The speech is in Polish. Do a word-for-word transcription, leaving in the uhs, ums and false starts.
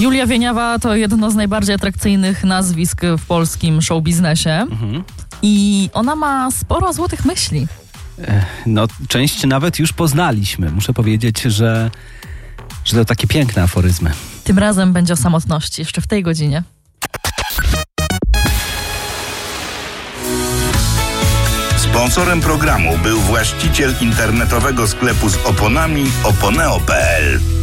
Julia Wieniawa to jedno z najbardziej atrakcyjnych nazwisk w polskim showbiznesie. Mhm. I ona ma sporo złotych myśli. No, część nawet już poznaliśmy. Muszę powiedzieć, że, że to takie piękne aforyzmy. Tym razem będzie o samotności, jeszcze w tej godzinie. Sponsorem programu był właściciel internetowego sklepu z oponami oponeo kropka pe el.